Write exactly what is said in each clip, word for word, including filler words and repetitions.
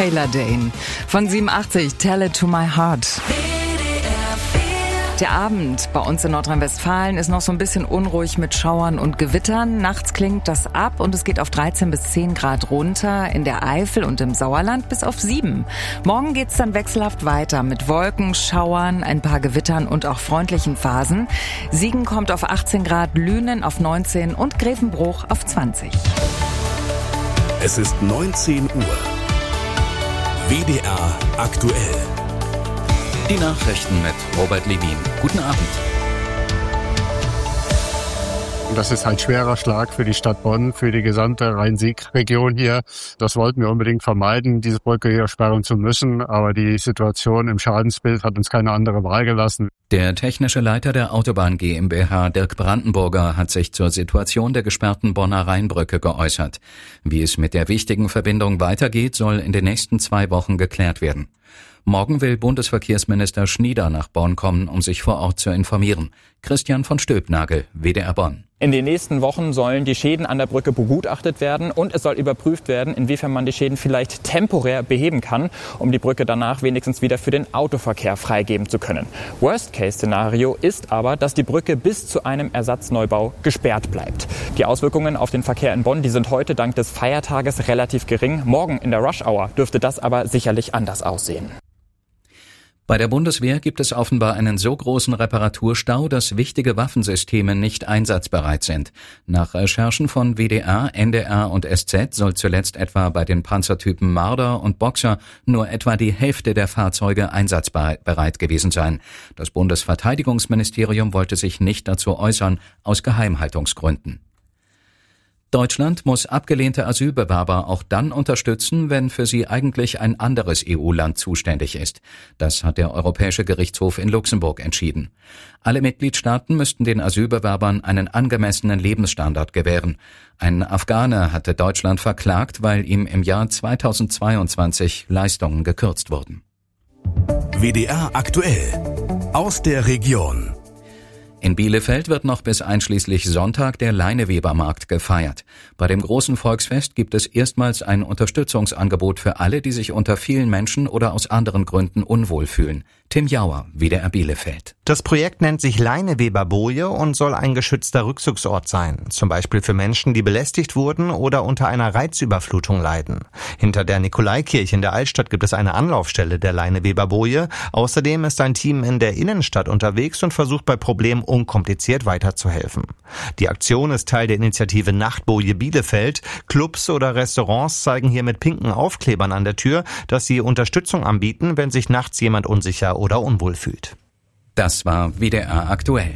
Taylor Dane. Von siebenundachtzig, Tell It To My Heart. Der Abend bei uns in Nordrhein-Westfalen ist noch so ein bisschen unruhig mit Schauern und Gewittern. Nachts klingt das ab und es geht auf dreizehn bis zehn Grad runter, in der Eifel und im Sauerland bis auf sieben. Morgen geht's dann wechselhaft weiter mit Wolken, Schauern, ein paar Gewittern und auch freundlichen Phasen. Siegen kommt auf achtzehn Grad, Lünen auf neunzehn und Grevenbruch auf zwanzig. Es ist neunzehn Uhr. W D R aktuell. Die Nachrichten mit Robert Levin. Guten Abend. Das ist ein schwerer Schlag für die Stadt Bonn, für die gesamte Rhein-Sieg-Region hier. Das wollten wir unbedingt vermeiden, diese Brücke hier sperren zu müssen. Aber die Situation im Schadensbild hat uns keine andere Wahl gelassen. Der technische Leiter der Autobahn GmbH, Dirk Brandenburger, hat sich zur Situation der gesperrten Bonner Rheinbrücke geäußert. Wie es mit der wichtigen Verbindung weitergeht, soll in den nächsten zwei Wochen geklärt werden. Morgen will Bundesverkehrsminister Schnieder nach Bonn kommen, um sich vor Ort zu informieren. Christian von Stülpnagel, W D R Bonn. In den nächsten Wochen sollen die Schäden an der Brücke begutachtet werden und es soll überprüft werden, inwiefern man die Schäden vielleicht temporär beheben kann, um die Brücke danach wenigstens wieder für den Autoverkehr freigeben zu können. Worst-Case-Szenario ist aber, dass die Brücke bis zu einem Ersatzneubau gesperrt bleibt. Die Auswirkungen auf den Verkehr in Bonn, die sind heute dank des Feiertages relativ gering. Morgen in der Rush-Hour dürfte das aber sicherlich anders aussehen. Bei der Bundeswehr gibt es offenbar einen so großen Reparaturstau, dass wichtige Waffensysteme nicht einsatzbereit sind. Nach Recherchen von W D R, N D R und S Z soll zuletzt etwa bei den Panzertypen Marder und Boxer nur etwa die Hälfte der Fahrzeuge einsatzbereit gewesen sein. Das Bundesverteidigungsministerium wollte sich nicht dazu äußern, aus Geheimhaltungsgründen. Deutschland muss abgelehnte Asylbewerber auch dann unterstützen, wenn für sie eigentlich ein anderes E U-Land zuständig ist. Das hat der Europäische Gerichtshof in Luxemburg entschieden. Alle Mitgliedstaaten müssten den Asylbewerbern einen angemessenen Lebensstandard gewähren. Ein Afghane hatte Deutschland verklagt, weil ihm im Jahr zweitausendzweiundzwanzig Leistungen gekürzt wurden. W D R aktuell. Aus der Region. In Bielefeld wird noch bis einschließlich Sonntag der Leinewebermarkt gefeiert. Bei dem großen Volksfest gibt es erstmals ein Unterstützungsangebot für alle, die sich unter vielen Menschen oder aus anderen Gründen unwohl fühlen. Tim Jauer, W D R Bielefeld. Das Projekt nennt sich Leineweberboje und soll ein geschützter Rückzugsort sein. Zum Beispiel für Menschen, die belästigt wurden oder unter einer Reizüberflutung leiden. Hinter der Nikolaikirche in der Altstadt gibt es eine Anlaufstelle der Leineweberboje. Außerdem ist ein Team in der Innenstadt unterwegs und versucht bei Problemen unkompliziert weiterzuhelfen. Die Aktion ist Teil der Initiative Nachtboje Bielefeld. Clubs oder Restaurants zeigen hier mit pinken Aufklebern an der Tür, dass sie Unterstützung anbieten, wenn sich nachts jemand unsicher oder unwohl fühlt. Das war W D R aktuell.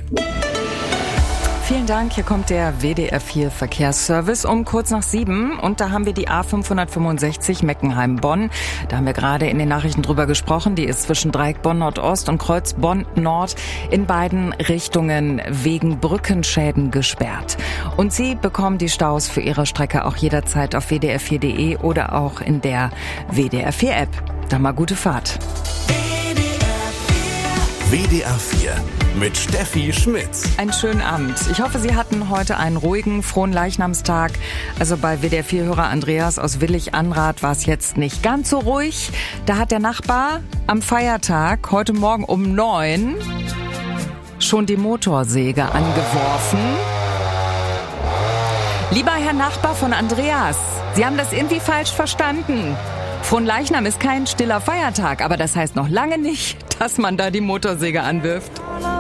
Vielen Dank. Hier kommt der W D R vier Verkehrsservice um kurz nach sieben. Und da haben wir die A fünfhundertfünfundsechzig Meckenheim-Bonn. Da haben wir gerade in den Nachrichten drüber gesprochen. Die ist zwischen Dreieck Bonn-Nordost und Kreuz Bonn-Nord in beiden Richtungen wegen Brückenschäden gesperrt. Und Sie bekommen die Staus für Ihre Strecke auch jederzeit auf w d r vier punkt d e oder auch in der W D R vier App. Dann mal gute Fahrt. W D R vier mit Steffi Schmitz. Einen schönen Abend. Ich hoffe, Sie hatten heute einen ruhigen, frohen Leichnamstag. Also bei W D R vier-Hörer Andreas aus Willig-Anrath war es jetzt nicht ganz so ruhig. Da hat der Nachbar am Feiertag heute Morgen um neun schon die Motorsäge angeworfen. Lieber Herr Nachbar von Andreas, Sie haben das irgendwie falsch verstanden. Fronleichnam ist kein stiller Feiertag, aber das heißt noch lange nicht, dass man da die Motorsäge anwirft.